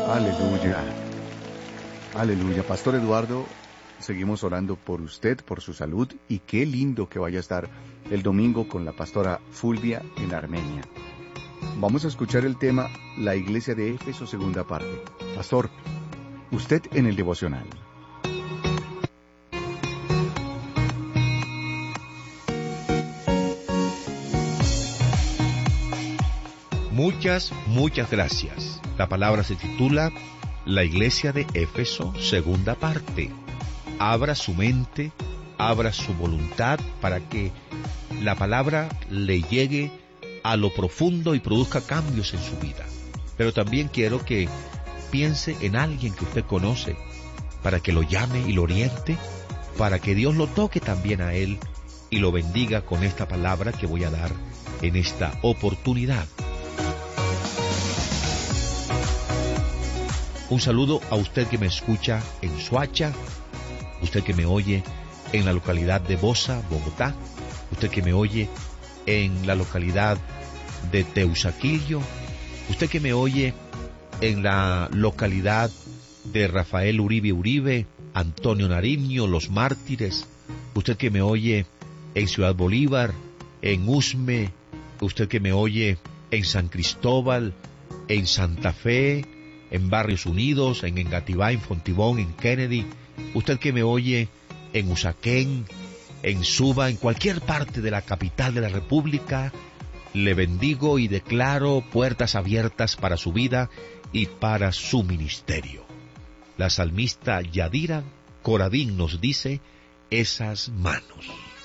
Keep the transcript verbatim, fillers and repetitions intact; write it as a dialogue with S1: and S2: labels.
S1: Aleluya. Aleluya. Pastor Eduardo, seguimos orando por usted, por su salud, y qué lindo que vaya a estar el domingo con la pastora Fulvia en Armenia. Vamos a escuchar el tema La Iglesia de Éfeso, segunda parte. Pastor, usted en el devocional.
S2: Muchas, muchas gracias. La palabra se titula La Iglesia de Éfeso, segunda parte. Abra su mente, abra su voluntad para que la palabra le llegue a lo profundo y produzca cambios en su vida. Pero también quiero que piense en alguien que usted conoce, para que lo llame y lo oriente, para que Dios lo toque también a él y lo bendiga con esta palabra que voy a dar en esta oportunidad. Un saludo a usted que me escucha en Soacha, usted que me oye en la localidad de Bosa, Bogotá, usted que me oye en la localidad de Teusaquillo, usted que me oye en la localidad de Rafael Uribe Uribe, Antonio Nariño, Los Mártires, usted que me oye en Ciudad Bolívar, en Usme, usted que me oye en San Cristóbal, en Santa Fe, en Barrios Unidos, en Engativá, en Fontibón, en Kennedy, usted que me oye en Usaquén, en Suba, en cualquier parte de la capital de la República, le bendigo y declaro puertas abiertas para su vida y para su ministerio. La salmista Yadira Coradín nos dice, esas manos.